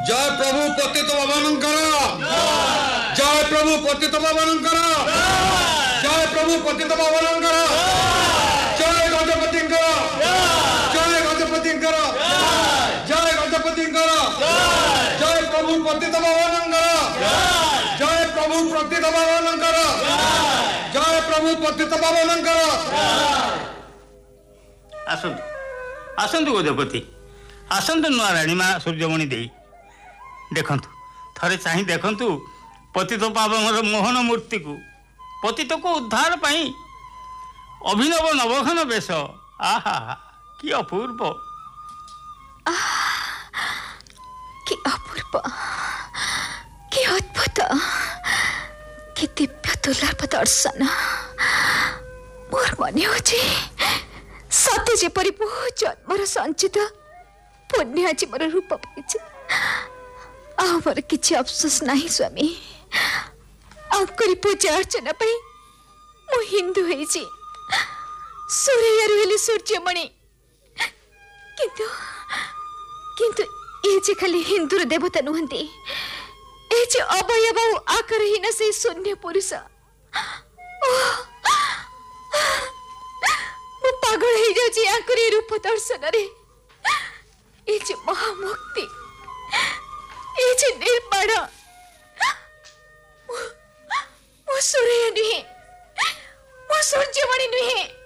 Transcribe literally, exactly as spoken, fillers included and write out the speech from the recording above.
जय प्रभु पतित पावनकर, जय प्रभु पतित पावनकर, जय प्रभु पतित पावनकर, जय गजपतिंकर, जय गजपतिंकर, जय गजपतिंकर, जय प्रभु पतित पावनकर, जय प्रभु पतित पावनकर, जय प्रभु पतित पावनकर। आसंतु आसंतु गजपति आसंतु नुआ राणीमा सूर्यमणि दे देखंतु थरे चाहि देखंतु पतित पावनर मोहन मूर्ति को पतित को उद्धार पाई अभिनव नवघन वेश। आहा कि अपूर्व कि अपूर्व कि अद्भुत कि दिव्य दुर्लभ दर्शन। मोर मन हो सत्य जेपरी बहु जन्मर संचित पुण्य आज मोर रूप पाई मोर किसी अफसोस नहीं स्वामी। आंकरी पूजा अर्चना पाई मु हिंदू है सूर्य हेले सूर्यमणि किंतु किंतु ये जे खाली हिंदूर देवता नुहंती ए जे अवयव आकारहीन से शून्य पुरुष मु पागल हो जाऊँ आंकरी रूप दर्शन रे। ये जे महामुक्ति ये जे निर्माण मु सूर्य नुहे मु सूर्यमणि नुहे।